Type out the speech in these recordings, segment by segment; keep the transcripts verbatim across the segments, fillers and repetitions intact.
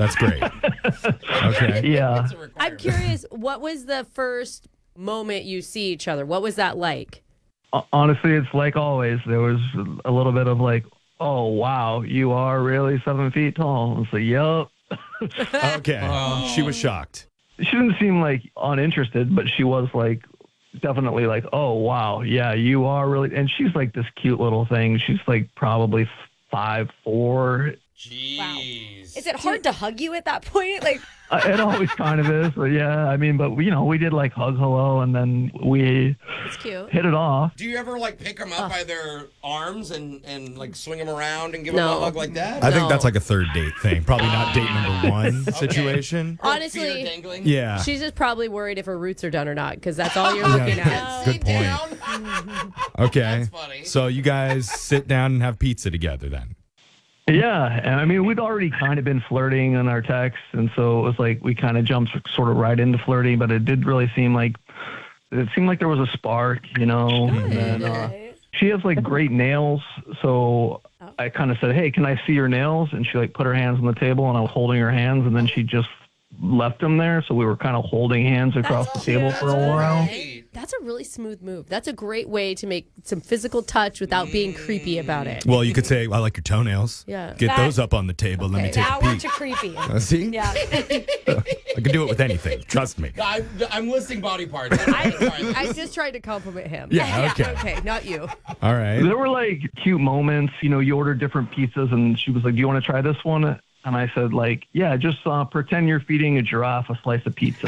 That's great. Okay. Yeah. I'm curious, what was the first moment you see each other? What was that like? Honestly, it's like always. There was a little bit of like, oh, wow, you are really seven feet tall. It's like, yep. Okay. Oh. She was shocked. She didn't seem like uninterested, but she was like, definitely like, oh, wow, yeah, you are really. And she's like this cute little thing. She's like probably five, four. Jeez. Wow. Is it hard to hug you at that point? Like, Uh, it always kind of is, but yeah, I mean, but you know, we did like hug hello, and then we That's cute. hit it off. Do you ever like pick them up by their arms and, and like swing them around and give No. them a hug like that? I think No. that's like a third date thing. Probably not date number one Okay. situation. Feet are Honestly, dangling? Yeah. she's just probably worried if her roots are done or not, because that's all you're Yeah, looking good- at. Good point. Down. Okay. That's funny. So you guys sit down and have pizza together then. Yeah, and I mean, we'd already kind of been flirting in our texts, and so it was like we kind of jumped sort of right into flirting, but it did really seem like it seemed like there was a spark, you know. And then, uh, she has like great nails, so I kind of said, "Hey, can I see your nails?" And she like put her hands on the table, and I was holding her hands, and then she just left them there, so we were kind of holding hands across the table for a while. Hey, That's a really smooth move. That's a great way to make some physical touch without being creepy about it. Well, you could say, I like your toenails. Yeah. Get That- those up on the table. Let me Okay. take now a we're peek. too creepy. Uh, see? Yeah. I can do it with anything. Trust me. I, I'm listing body parts. I, I just tried to compliment him. Yeah, okay. Okay, not you. All right. There were like cute moments, you know, you ordered different pizzas, and she was like, "Do you want to try this one?" And I said, like, yeah, just uh, pretend you're feeding a giraffe a slice of pizza.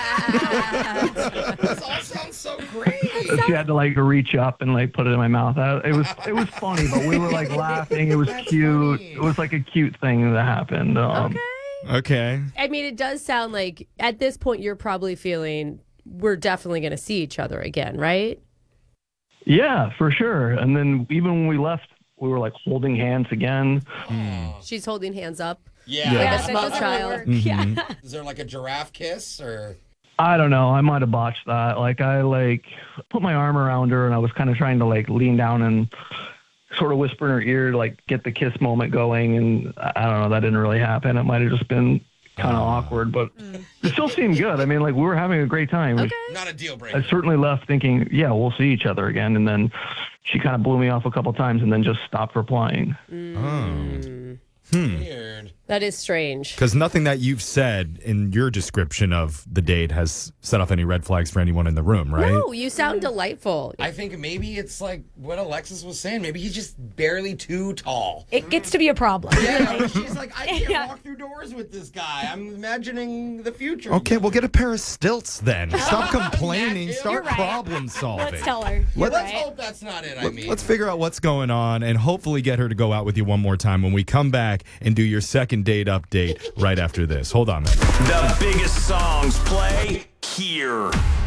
This all sounds so great. She had to like reach up and like put it in my mouth. I, it was it was funny, but we were like laughing. It was cute. funny. It was like a cute thing that happened. Um, Okay. I mean, it does sound like at this point you're probably feeling we're definitely going to see each other again, right? Yeah, for sure. And then even when we left, we were like holding hands again. She's holding hands up. Yeah. Yeah. Like a that small doesn't child. work. Mhm. Yeah. Is there like a giraffe kiss or? I don't know. I might have botched that. Like I like put my arm around her, and I was kind of trying to like lean down and sort of whisper in her ear, to, like get the kiss moment going. And I I don't know. That didn't really happen. It might have just been kind of awkward, but it still seemed good. I mean, like we were having a great time. It was- Okay. Not a deal I breaker. certainly left thinking, yeah, we'll see each other again. And then she kind of blew me off a couple times and then just stopped replying. Mm. Weird. That is strange. Because nothing that you've said in your description of the date has set off any red flags for anyone in the room, right? No, you sound delightful. I think maybe it's like what Alexis was saying. Maybe he's just barely too tall. It gets to be a problem. Yeah, she's like, I can't Yeah. walk through doors with this guy. I'm imagining the future. Okay, we'll get a pair of stilts then. Stop complaining. You're Start right. problem solving. Let's tell her. Let's Right. hope that's not it. I Let- mean, Let's figure out what's going on and hopefully get her to go out with you one more time when we come back and do your second date update right after this. Hold on. The biggest songs play here.